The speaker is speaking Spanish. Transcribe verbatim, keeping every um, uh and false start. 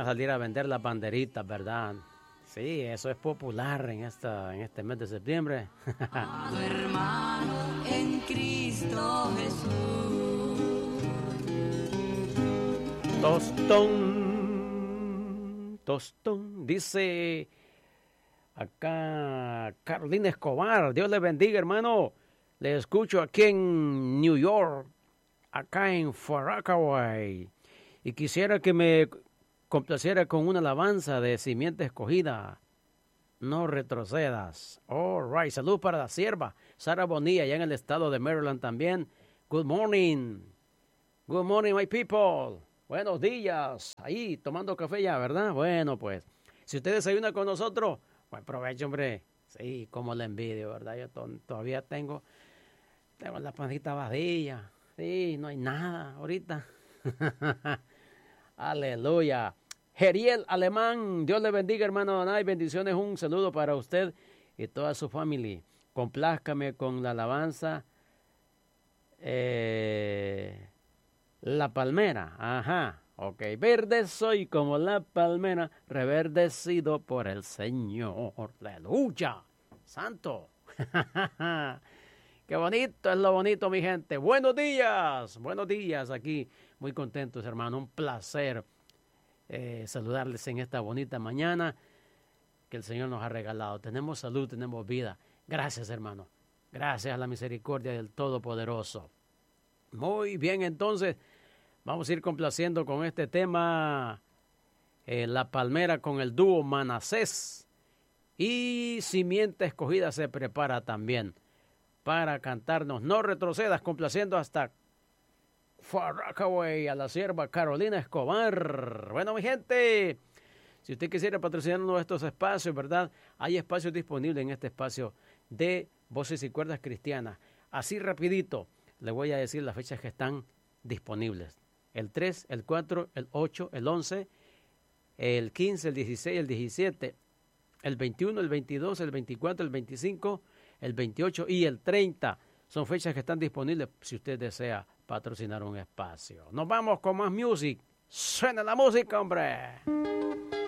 a salir a vender las banderitas, ¿verdad? Sí, eso es popular en, esta, en este mes de septiembre. Tu hermano en Cristo Jesús. Tostón, tostón, dice acá Carolina Escobar. Dios le bendiga, hermano. Le escucho aquí en New York, acá en Farrakaway. Y quisiera que me complaciera con una alabanza de Simiente Escogida. No retrocedas. All right. Salud para la sierva Sara Bonilla, allá en el estado de Maryland también. Good morning. Good morning, my people. Buenos días. Ahí, tomando café ya, ¿verdad? Bueno, pues, si usted desayuna con nosotros, buen provecho, hombre. Sí, como la envidio, ¿verdad? Yo to todavía tengo, tengo la pancita vacía. Sí, no hay nada ahorita. Aleluya. Geriel Alemán, Dios le bendiga, hermano Donay, bendiciones, un saludo para usted y toda su familia. Complázcame con la alabanza eh, La Palmera, ajá, ok. Verde soy como la palmera, reverdecido por el Señor. Aleluya, santo. Qué bonito es lo bonito, mi gente. Buenos días, buenos días aquí. Muy contentos, hermano, un placer Eh, saludarles en esta bonita mañana que el Señor nos ha regalado. Tenemos salud, tenemos vida. Gracias, hermano. Gracias a la misericordia del Todopoderoso. Muy bien, entonces vamos a ir complaciendo con este tema eh, La Palmera con el dúo Manasés, y Simiente Escogida se prepara también para cantarnos No retrocedas, complaciendo hasta Farrakaway, a la sierva Carolina Escobar. Bueno, mi gente, si usted quisiera patrocinar uno de estos espacios, ¿verdad? Hay espacios disponibles en este espacio de Voces y Cuerdas Cristianas. Así rapidito, le voy a decir las fechas que están disponibles. El tres, el cuatro, el ocho, el once, el quince, el dieciséis, el diecisiete, el veintiuno, el veintidós, el veinticuatro, el veinticinco, el veintiocho y el treinta. Son fechas que están disponibles si usted desea patrocinar un espacio. Nos vamos con más music. Suena la música, hombre.